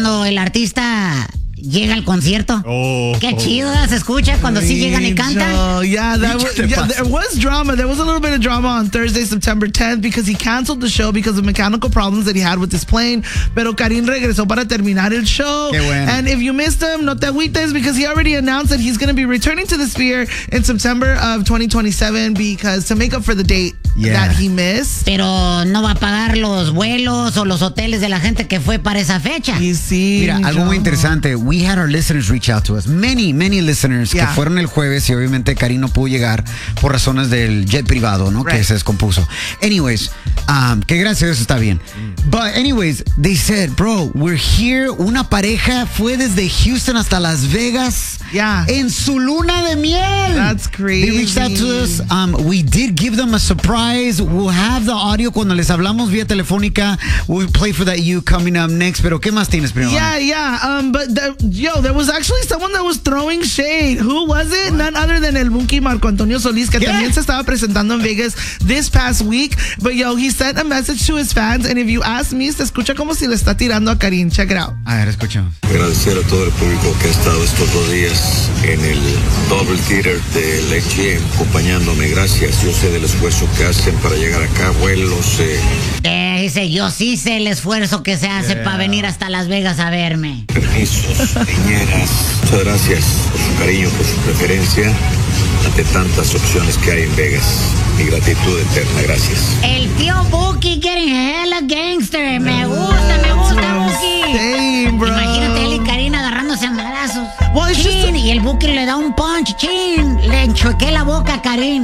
cuando el artista llega al concierto. Qué chido se escucha cuando sí llegan y cantan. Yeah, there was drama. There was a little bit of drama on Thursday, September 10th, because he canceled the show because of mechanical problems that he had with his plane. Pero Karim regresó para terminar el show. Qué bueno. And if you missed him, no te agüites, because he already announced that he's going to be returning to the Sphere in September of 2027 because to make up for the date that he missed. Pero no va a pagar los vuelos o los hoteles de la gente que fue para esa fecha. Y sí, mira, algo muy interesante. We had our listeners reach out to us. Many listeners que fueron el jueves y obviamente Karim no pudo llegar por razones del jet privado, ¿no? Que se descompuso. Anyways, que gracias a Dios está bien. But anyways, they said, bro, we're here. Una pareja fue desde Houston hasta Las Vegas. En su luna de miel. That's crazy. They reached out to us. We did give them a surprise. We'll have the audio cuando les hablamos vía telefónica. We'll play for that you coming up next. Pero ¿qué más tienes, primo? But there was actually someone that was throwing shade. Who was it? None other than el Bunky Marco Antonio Solís, que también se estaba presentando en Vegas this past week. But he sent a message to his fans, and if you ask me, se escucha como si le está tirando a Karim. Check it out. A ver, escuchamos. Agradecer a todo el público que ha estado estos 2 días en el Double Theater de Leche acompañándome. Gracias. Yo sé del esfuerzo que hacen para llegar acá. Vuelos. Dice, yo sí sé el esfuerzo que se hace para venir hasta Las Vegas a verme. Permisos, niñeras. Muchas gracias por su cariño, por su preferencia ante tantas opciones que hay en Vegas. Mi gratitud eterna, gracias. El tío Buki getting hella gangster. Me gusta Buki. Damn, bro. Imagínate él y Karim agarrándose a madrazos. Well, Chin, y el Buki le da un punch. Chin, le enchuequé la boca a Karim.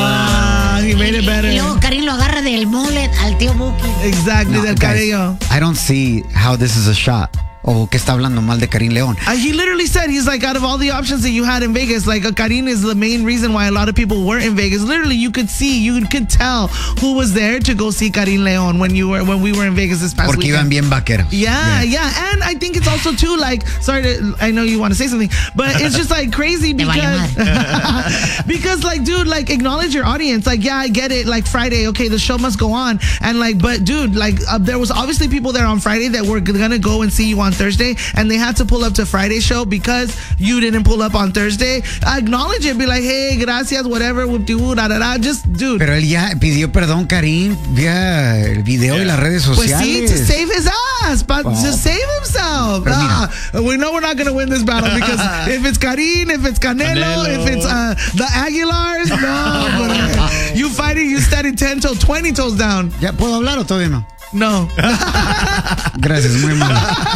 He made it better. Y luego Karim lo agarra del mullet al tío Buki. Exactly, del cabello. I don't see how this is a shot. O que está hablando mal de Karim León. He literally said, he's like, out of all the options that you had in Vegas, like Karim is the main reason why a lot of people weren't in Vegas. Literally, you could tell who was there to go see Karim León when we were in Vegas this past Porque weekend. iban bien vaqueros. Yeah. And I think it's also too, like, I know you want to say something, but it's just like crazy because like, dude, like, acknowledge your audience. Like, yeah, I get it. Like, Friday, okay, the show must go on. And like, but dude, like, there was obviously people there on Friday that were gonna go and see you on Thursday, and they had to pull up to Friday's show because you didn't pull up on Thursday. Acknowledge it. Be like, hey, gracias, whatever, just, dude. Pero él ya pidió perdón, Karim, vía el video y las redes sociales. Pues sí, to save his ass, but to save himself. We know we're not going to win this battle because if it's Karim, if it's Canelo, if it's the Aguilars, no. You fighting, you standing 10 toes, 20 toes down. ¿Ya puedo hablar o todavía no? No. Gracias, muy mal.